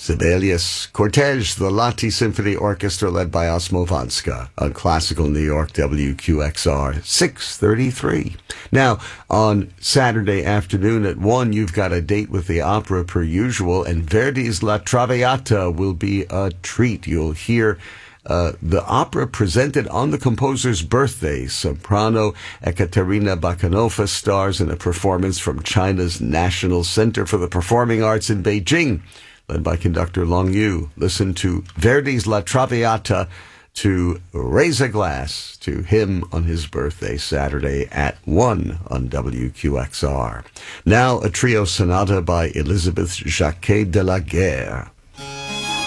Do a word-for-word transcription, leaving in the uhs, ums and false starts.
Sibelius, Cortege, the Lahti Symphony Orchestra led by Osmo Vanska on Classical New York W Q X R six thirty-three. Now, on Saturday afternoon at one, you've got a date with the opera per usual, and Verdi's La Traviata will be a treat. You'll hear Uh, the opera presented on the composer's birthday. Soprano Ekaterina Bakhanova stars in a performance from China's National Center for the Performing Arts in Beijing, led by conductor Long Yu. Listen to Verdi's La Traviata to raise a glass to him on his birthday Saturday at one on W Q X R. Now a trio sonata by Elizabeth Jacquet de la Guerre.